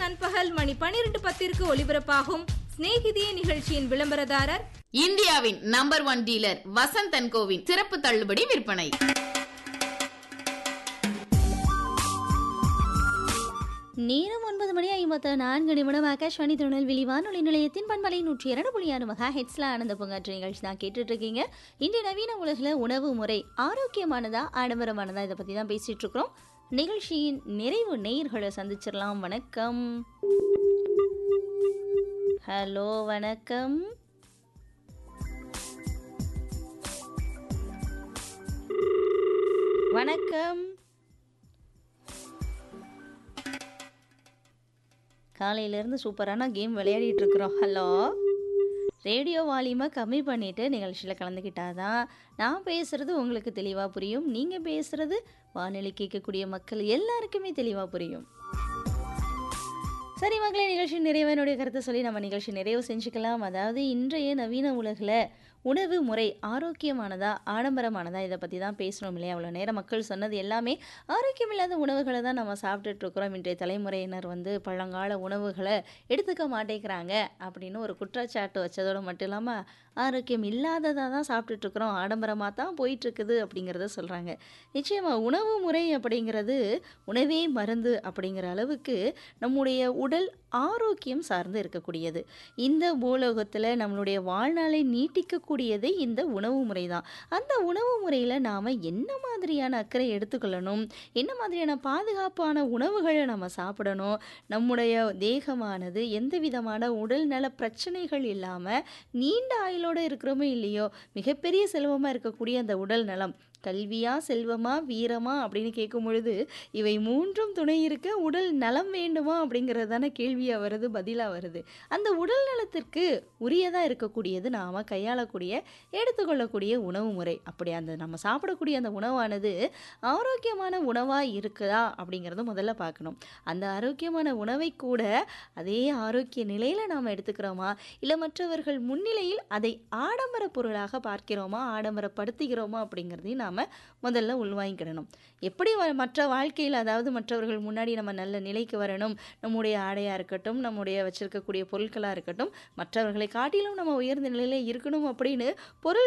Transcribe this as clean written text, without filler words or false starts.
நண்பகல் மணி 12:10 ஒலிபரப்பாகும் சிநேகிதியே நிகழ்ச்சியின் விளம்பரதாரர் இந்தியாவின் number 1 dealer Vasanth and CoWIN சிறப்பு தள்ளுபடி விற்பனை. நேரம் 9:54 ஆகாஷ்வாணி திருநெல்வேலி வானொலி நிலையத்தின் பண்பலை 102.6 மெகாஹெர்ட்ஸ்ல ஆனந்த பூங்காற்று நிகழ்ச்சி தான் கேட்டுட்டு இருக்கீங்க. இன்றைய நவீன உலகில் உணவு முறை ஆரோக்கியமானதா ஆடம்பரமானதா இதை பற்றி தான் பேசிட்டு இருக்கிறோம். நிகழ்ச்சியின் நிறைவு நேயர்களை சந்திச்சிடலாம். வணக்கம். ஹலோ, வணக்கம். வணக்கம். காலையிலேருந்து சூப்பரான கேம் விளையாடிட்டு இருக்கிறோம். ஹலோ, ரேடியோ வால்யூமை கம்மி பண்ணிவிட்டு நிகழ்ச்சியில் கலந்துக்கிட்டாதான் நான் பேசுகிறது உங்களுக்கு தெளிவாக புரியும். நீங்கள் பேசுகிறது வானொலி கேட்கக்கூடிய மக்கள் எல்லாருக்குமே தெளிவாக புரியும். சரி மக்களே, நிகழ்ச்சி நிறைவனுடைய கருத்தை சொல்லி நம்ம நிகழ்ச்சி நிறைவு செஞ்சுக்கலாம். அதாவது இன்றைய நவீன உலகில் உணவு முறை ஆரோக்கியமானதா ஆடம்பரமானதா இதை பற்றி தான் பேசணும் இல்லையா? அவ்வளோ நேரம் மக்கள் சொன்னது எல்லாமே ஆரோக்கியமில்லாத உணவுகளை தான் நம்ம சாப்பிட்டுட்ருக்குறோம். இன்றைய தலைமுறையினர் பழங்கால உணவுகளை எடுத்துக்க மாட்டேங்கிறாங்க அப்படின்னு ஒரு குற்றச்சாட்டு வச்சதோடு மட்டும் இல்லாமல் ஆரோக்கியம் இல்லாததாக தான் சாப்பிட்டுட்ருக்குறோம், ஆடம்பரமாக தான் போயிட்டுருக்குது அப்படிங்கிறத சொல்கிறாங்க. நிச்சயமாக உணவு முறை அப்படிங்கிறது உணவே மருந்து அப்படிங்கிற அளவுக்கு நம்முடைய உடல் ஆரோக்கியம் சார்ந்து இருக்கக்கூடியது. இந்த பூலோகத்தில் நம்மளுடைய வாழ்நாளை நீட்டிக்கக்கூடியது இந்த உணவு முறை தான். அந்த உணவு முறையில் நாம் என்ன மாதிரியான அக்கறை எடுத்துக்கொள்ளணும், என்ன மாதிரியான பாதுகாப்பான உணவுகளை நம்ம சாப்பிடணும், நம்முடைய தேகமானது எந்த விதமான உடல் நல பிரச்சனைகள் இல்லாமல் நீண்ட ஆயுளோடு இருக்கிறோமோ இல்லையோ, மிகப்பெரிய செல்வமாக இருக்கக்கூடிய அந்த உடல் நலம், கல்வியா செல்வமா வீரமா அப்படின்னு கேட்கும் பொழுது இவை மூன்றும் துணை இருக்க உடல் நலம் வேண்டுமா அப்படிங்கிறது தானே கேள்வியாக வருது, பதிலாக வருது. அந்த உடல் நலத்திற்கு உரியதாக இருக்கக்கூடியது நாம் கையாளக்கூடிய எடுத்துக்கொள்ளக்கூடிய உணவு முறை. அப்படி அந்த நம்ம சாப்பிடக்கூடிய அந்த உணவானது ஆரோக்கியமான உணவாக இருக்குதா அப்படிங்கிறத முதல்ல பார்க்கணும். அந்த ஆரோக்கியமான உணவை கூட அதே ஆரோக்கிய நிலையில் நாம் எடுத்துக்கிறோமா, இல்லை மற்றவர்கள் முன்னிலையில் அதை ஆடம்பர பொருளாக பார்க்கிறோமா, ஆடம்பரப்படுத்துகிறோமா அப்படிங்கிறதையும் நாம் முதல்ல உள்வாங்கிக்கிடணும். எப்படி மற்ற வாழ்க்கையில், அதாவது மற்றவர்கள் முன்னாடி நம்ம நல்ல நிலைக்கு வரணும், நம்முடைய ஆடையாக இருக்கட்டும், நம்முடைய வச்சிருக்கக்கூடிய பொருட்களாக இருக்கட்டும், மற்றவர்களை காட்டிலும் நம்ம உயர்ந்த நிலையில் இருக்கணும் அப்படின்னு பொருள்